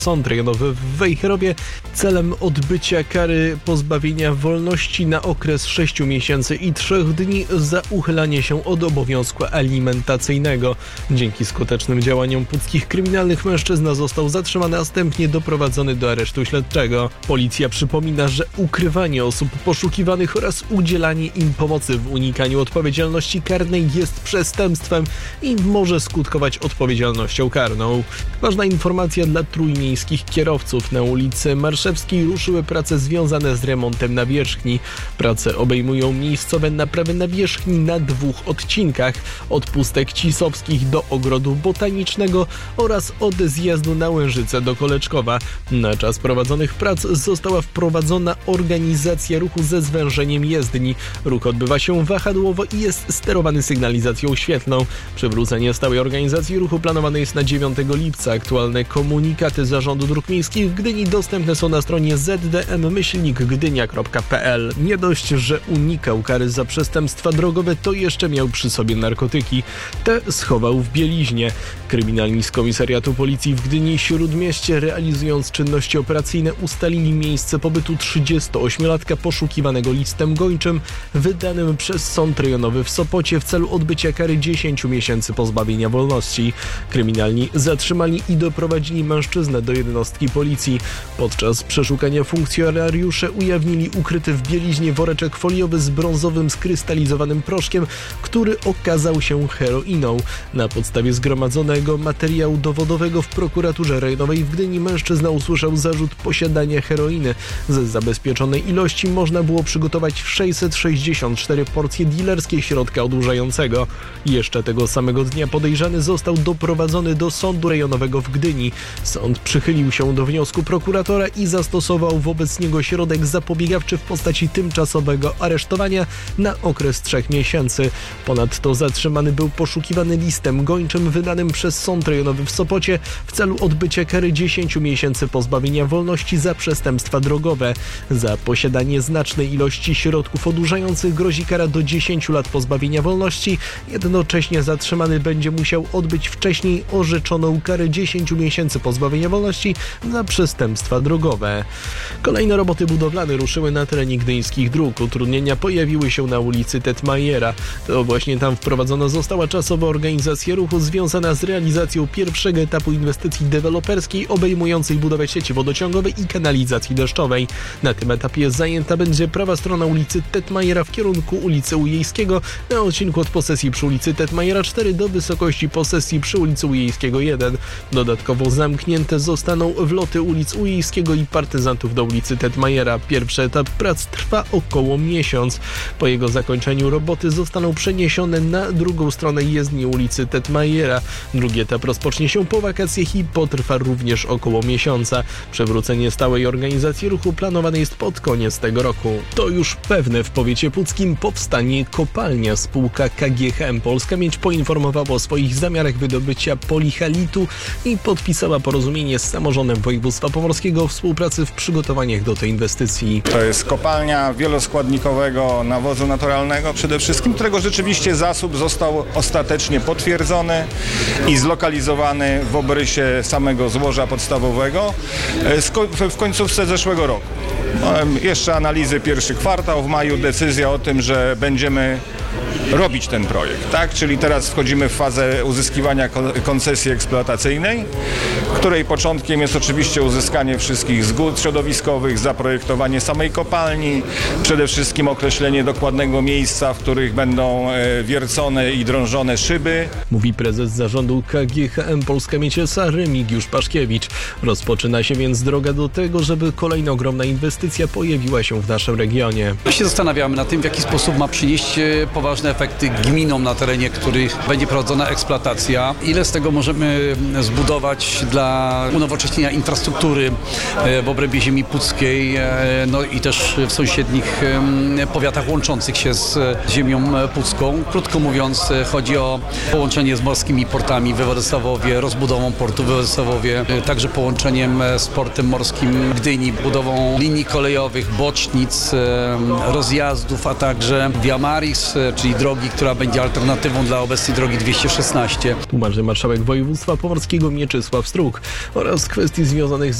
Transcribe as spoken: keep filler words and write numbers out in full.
Sąd rejonowy w Wejherowie celem odbycia kary pozbawienia wolności na okres sześciu miesięcy i trzech dni za uchylanie się od obowiązku alimentacyjnego. Dzięki skutecznym działaniom puckich kryminalnych mężczyzna został zatrzymany, a następnie doprowadzony do aresztu śledczego. Policja przypomina, że ukrywanie osób poszukiwanych oraz udzielanie im pomocy w unikaniu odpowiedzialności karnej jest przestępstwem i może skutkować odpowiedzialnością karną. Ważna informacja dla trójmiejskich kierowców. Na ulicy Marszewskiej ruszyły prace związane z remontem nawierzchni. Prace obejmują miejscowe naprawy nawierzchni na dwóch odcinkach: od Pustek Cisowskich do Ogrodu Botanicznego oraz od zjazdu na Łężyce do Koleczkowa. Na czas prowadzonych prac została wprowadzona organizacja ruchu ze zwężeniem jezdni. Ruch odbywa się wahadłowo i jest sterowany sygnalizacją świetlną. Przywrócenie stałej organizacji ruchu planowane jest na dziewiątego lipca. Aktualne komunikaty Zarządu Dróg Miejskich w Gdyni dostępne są na stronie z d m myślnik gdynia kropka p l. Nie dość, że unikał kary za przestępstwa drogowe, to jeszcze miał przy sobie narkotyki. Te schował w bieliźnie. Kryminalni z Komisariatu Policji w Gdyni Śródmieście, realizując czynności operacyjne, ustalili miejsce pobytu trzydziestoośmiolatka poszukiwanego listem gończym wydanym przez Sąd Rejonowy w Sopocie w celu odbycia kary dziesięciu miesięcy pozbawienia wolności. Kryminalni zatrzymali i doprowadzili mężczyznę do jednostki policji. Podczas przeszukania funkcjonariusze ujawnili ukryty w bieliźnie woreczek foliowy z brązowym skrystalizowanym proszkiem, który okazał się heroiną. Na podstawie zgromadzonego materiału dowodowego w prokuraturze rejonowej w Gdyni mężczyzna usłyszał zarzut posiadania heroiny. Ze zabezpieczonej ilości można było przygotować sześćset sześćdziesiąt cztery porcje dilerskie środka odurzającego. Jeszcze tego samego dnia podejrzany został doprowadzony do Sądu Rejonowego w Gdyni. Sąd przychylił się do wniosku prokuratora i zastosował wobec niego środek zapobiegawczy w postaci tymczasowego aresztowania na okres trzech miesięcy. Ponadto zatrzymany był poszukiwany listem gończym wydanym przez Sąd Rejonowy w Sopocie w celu odbycia kary dziesięciu miesięcy pozbawienia wolności za przestępstwa drogowe. Za posiadanie znacznej ilości środków odurzających grozi kara do dziesięciu lat pozbawienia wolności. Jednocześnie zatrzymany będzie musiał odbyć wcześniej orzeczoną karę dziesięciu miesięcy pozbawienia wolności za przestępstwa drogowe. Kolejne roboty budowlane ruszyły na terenie gdyńskich dróg. Utrudnienia pojawiły się na ulicy Tetmajera. To właśnie tam wprowadzona została czasowa organizacja ruchu związana z realizacją pierwszego etapu inwestycji deweloperskiej obejmującej budowę sieci wodociągowej i kanalizacji deszczowej. Na tym etapie zajęta będzie prawa strona ulicy Tetmajera w kierunku ulicy Ujejskiego na odcinku od posesji przy ulicy Tetmajera cztery do wysokości posesji przy ulicy Ujejskiego jeden. Dodatkowo zamknięte zostaną wloty ulic Ujejskiego i Partyzantów do ulicy Tetmajera. Pierwszy etap prac trwa około miesiąc. Po jego zakończeniu roboty zostaną przeniesione na drugą stronę jezdni ulicy Tetmajera. Drugi etap rozpocznie się po wakacjach i potrwa również około miesiąca. Przywrócenie stałej organizacji ruchu planowane jest pod koniec tego roku. To już pewne, w powiecie puckim powstanie kopalnia. Spółka K G H M Polska Miedź poinformowała o swoich zamiarach wydobycia polihalitu i podpisała porozumienie z samorządem województwa pomorskiego o współpracy w przygotowaniach do tej inwestycji. To jest kopalnia wieloskładnikowego nawozu naturalnego przede wszystkim, którego rzeczywiście zasób został ostatecznie potwierdzony i zlokalizowany w obrysie samego złoża podstawowego w końcówce zeszłego roku. Jeszcze analizy pierwszy kwartał, w maju decyzja o tym, że będziemy robić ten projekt, tak? Czyli teraz wchodzimy w fazę uzyskiwania koncesji eksploatacyjnej, której początkiem jest oczywiście uzyskanie wszystkich zgód środowiskowych, zaprojektowanie samej kopalni, przede wszystkim określenie dokładnego miejsca, w których będą wiercone i drążone szyby. Mówi prezes zarządu K G H M Polska Miedź S A Remigiusz Paszkiewicz. Rozpoczyna się więc droga do tego, żeby kolejna ogromna inwestycja pojawiła się w naszym regionie. My się zastanawiamy nad tym, w jaki sposób ma przynieść poważne efekty gminom, na terenie których będzie prowadzona eksploatacja. Ile z tego możemy zbudować dla unowocześnienia infrastruktury w obrębie ziemi puckiej, no i też w sąsiednich powiatach łączących się z ziemią pucką. Krótko mówiąc, chodzi o połączenie z morskimi portami we Władysławowie, rozbudową portu we Władysławowie, także połączeniem z portem morskim Gdyni, budową linii kolejowych, bocznic, rozjazdów, a także Via Maris, Pomorze, czyli drogi, która będzie alternatywą dla obecnej drogi dwieście szesnaście. Tłumaczy marszałek województwa pomorskiego Mieczysław Struk oraz kwestii związanych z